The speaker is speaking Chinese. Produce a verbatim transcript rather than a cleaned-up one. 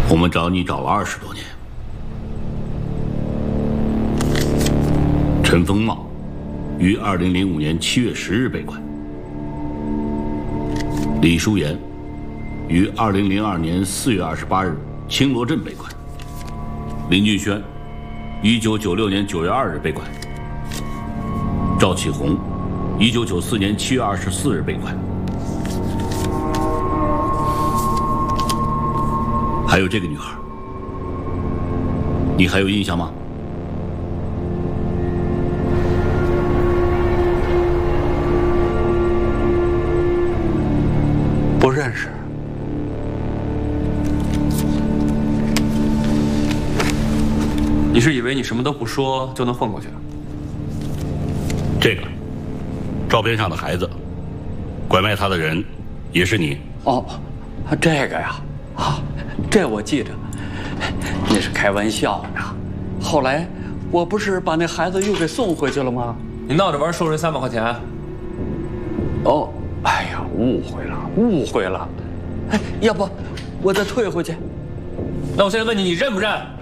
我们找你找了二十多年。陈丰茂于二零零五年七月十日被拐。李淑妍于二零零二年四月二十八日青罗镇被拐。林俊轩一九九六年九月二日被拐。赵启红一九九四年七月二十四日被拐。还有这个女孩，你还有印象吗？ 不认识。 你是以为你什么都不说就能混过去？ 这个照片上的孩子，拐卖他的人也是你。 哦，这个呀，啊，这我记着，那是开玩笑呢。后来我不是把那孩子又给送回去了吗？ 你闹着玩收人三百块钱？ 哦，哎呀，误会了，误会了。哎，要不我再退回去？ 那我现在问你，你认不认？